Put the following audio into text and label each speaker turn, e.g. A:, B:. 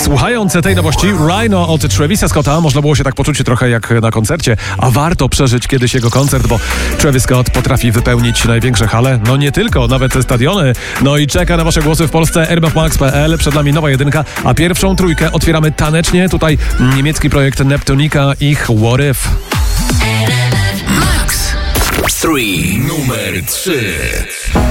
A: Słuchając tej nowości, Rhino od Travisa Scotta, można było się tak poczuć trochę jak na koncercie, a warto przeżyć kiedyś jego koncert, bo Travis Scott potrafi wypełnić największe hale, no nie tylko, nawet stadiony. No i czeka na wasze głosy w Polsce rmfmax.pl, przed nami nowa jedynka, a pierwszą trójkę otwieramy tanecznie. Tutaj niemiecki projekt Neptunika, ich What If.
B: Max 3, numer 3.